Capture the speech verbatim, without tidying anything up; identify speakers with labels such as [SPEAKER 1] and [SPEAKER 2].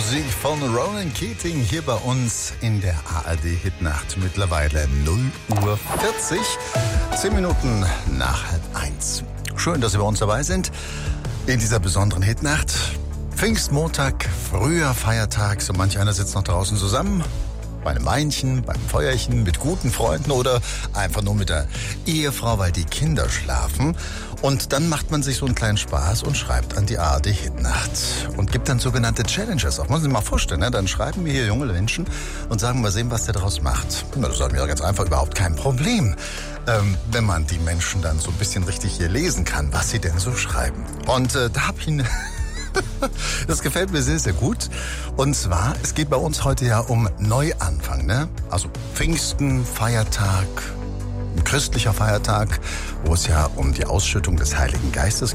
[SPEAKER 1] Musik von Ronan Keating hier bei uns in der A R D-Hitnacht. Mittlerweile null Uhr vierzig, zehn Minuten nach halb eins. Schön, dass Sie bei uns dabei sind in dieser besonderen Hitnacht. Pfingstmontag, früher Feiertag, so manch einer sitzt noch draußen zusammen. Bei einem Weinchen, beim Feuerchen, mit guten Freunden oder einfach nur mit der Ehefrau, weil die Kinder schlafen. Und dann macht man sich so einen kleinen Spaß und schreibt an die A R D-Hitnacht und gibt dann sogenannte Challenges auf. Muss ich mir mal vorstellen, ne? Dann schreiben mir hier junge Menschen und sagen, mal sehen, was der daraus macht. Na, das ist mir ganz einfach überhaupt kein Problem, ähm, wenn man die Menschen dann so ein bisschen richtig hier lesen kann, was sie denn so schreiben. Und äh, da habe ich eine... Das gefällt mir sehr, sehr gut. Und zwar, es geht bei uns heute ja um Neuanfang, ne? Also Pfingsten, Feiertag, ein christlicher Feiertag, wo es ja um die Ausschüttung des Heiligen Geistes